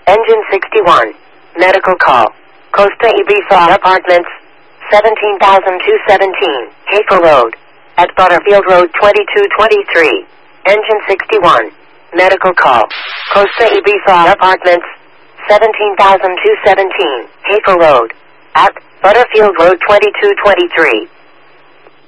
Engine 61. Medical call. Costa Ibiza Apartments, 17,217, Hafer Road. At Butterfield Road 2223. Engine 61. Medical call. Costa Ibiza Apartments, 17,217, Hafer Road. At Butterfield Road 2223.